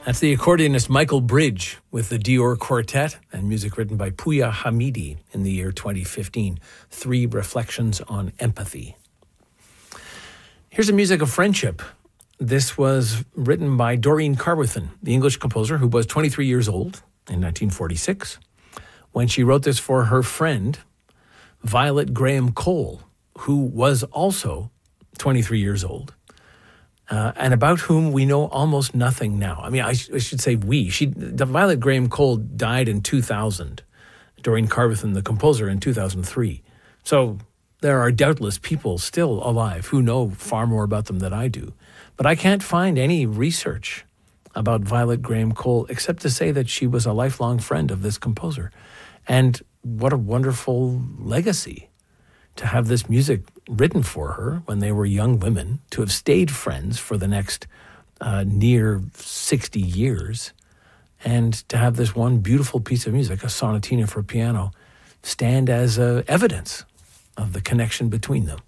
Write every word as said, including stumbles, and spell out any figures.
That's the accordionist Michael Bridge with the Dior Quartet and music written by Pouya Hamidi in the year twenty fifteen. Three Reflections on Empathy. Here's the music of friendship. This was written by Doreen Carwithan, the English composer who was twenty-three years old in nineteen forty-six, when she wrote this for her friend, Violet Graham Cole, who was also twenty-three years old. Uh, and about whom we know almost nothing now. I mean, I, sh- I should say we. She, the Violet Graham Cole died in two thousand. Doreen Carwithan, the composer, in two thousand three. So there are doubtless people still alive who know far more about them than I do. But I can't find any research about Violet Graham Cole except to say that she was a lifelong friend of this composer. And what a wonderful legacy to have this music written for her when they were young women, to have stayed friends for the next uh, near sixty years, and to have this one beautiful piece of music, a sonatina for piano, stand as uh, evidence of the connection between them.